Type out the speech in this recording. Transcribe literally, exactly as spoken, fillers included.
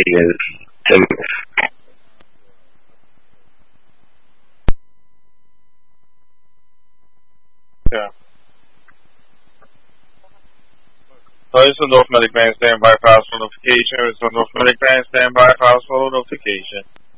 is to Yeah. So it's a North Medic Band standby for household notification. It's a North Medic Band standby for household notification.